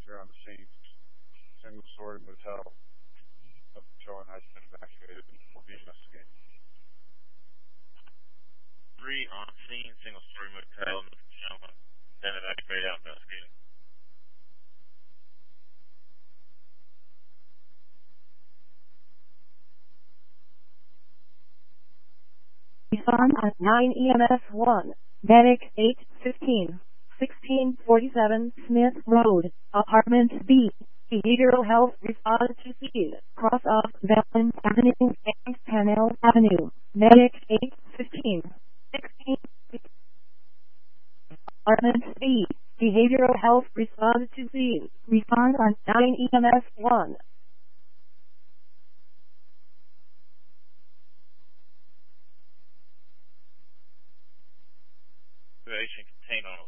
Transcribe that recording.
officer on the scene. Single-story motel. Showing has been evacuated and will be investigated. 3 on scene, single-story motel, showing, then evacuated out investigated. Respond at 9 EMS 1, Medic 815, 1647 Smith Road, Apartment B, Behavioral Health Respond to Scene, cross off Velen Avenue and Panel Avenue, Medic 815, 16, Apartment B, Behavioral Health Respond to Scene, respond on 9 EMS 1. Situation contained on